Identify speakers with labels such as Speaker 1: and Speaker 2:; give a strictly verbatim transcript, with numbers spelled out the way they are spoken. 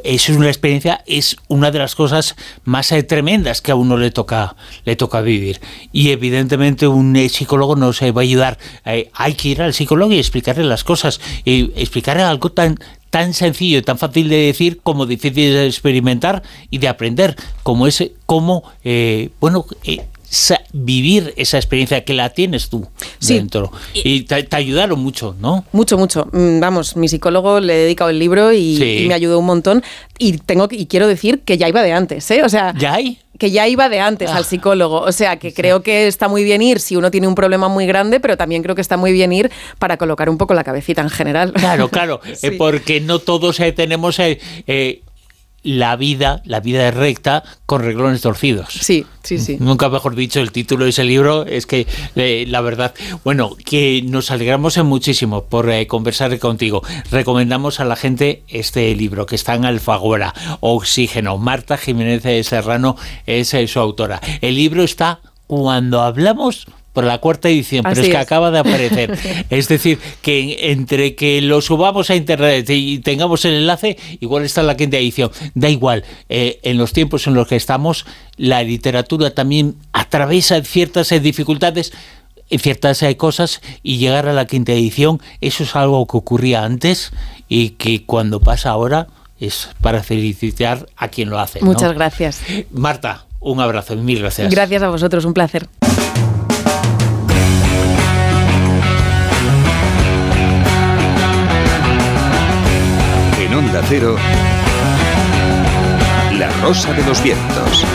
Speaker 1: eso es una experiencia, es una de las cosas más eh, tremendas que a uno le toca, le toca vivir. Y evidentemente un eh, psicólogo nos eh, va a ayudar. Eh, hay que ir al psicólogo y explicarle las cosas, y explicarle algo tan tan sencillo y tan fácil de decir como difícil de experimentar y de aprender, como es cómo eh, bueno eh, sa- vivir esa experiencia que la tienes tú
Speaker 2: sí.
Speaker 1: dentro. Y te, te ayudaron mucho, ¿no?
Speaker 2: Mucho, mucho. Vamos, mi psicólogo le he dedicado el libro y,
Speaker 1: Sí.
Speaker 2: y me ayudó un montón. Y tengo y quiero decir que ya iba de antes, ¿eh? O sea,
Speaker 1: ¿Ya hay?
Speaker 2: que ya iba de antes
Speaker 1: Ah.
Speaker 2: al psicólogo. O sea, que creo que está muy bien ir si uno tiene un problema muy grande, pero también creo que está muy bien ir para colocar un poco la cabecita en general.
Speaker 1: Claro, claro,
Speaker 2: Sí.
Speaker 1: eh, porque no todos eh, tenemos eh, eh, la vida, la vida es recta con renglones torcidos.
Speaker 2: Sí, sí, sí.
Speaker 1: Nunca mejor dicho, el título de ese libro es que eh, la verdad, bueno, que nos alegramos muchísimo por eh, conversar contigo. Recomendamos a la gente este libro que está en Alfaguara, Oxígeno. Marta Jiménez Serrano es eh, su autora. El libro está Cuando hablamos, por la cuarta edición, pero
Speaker 2: Así
Speaker 1: es que
Speaker 2: es.
Speaker 1: acaba de aparecer. Es decir, que entre que lo subamos a internet y tengamos el enlace, igual está en la quinta edición. Da igual, eh, en los tiempos en los que estamos, la literatura también atraviesa ciertas eh, dificultades, en ciertas eh, cosas, y llegar a la quinta edición, eso es algo que ocurría antes y que cuando pasa ahora es para felicitar a quien lo hace, ¿no?
Speaker 2: Muchas gracias.
Speaker 1: Marta, un abrazo y mil gracias.
Speaker 2: Gracias a vosotros, un placer.
Speaker 3: En Onda Cero, La Rosa de los Vientos.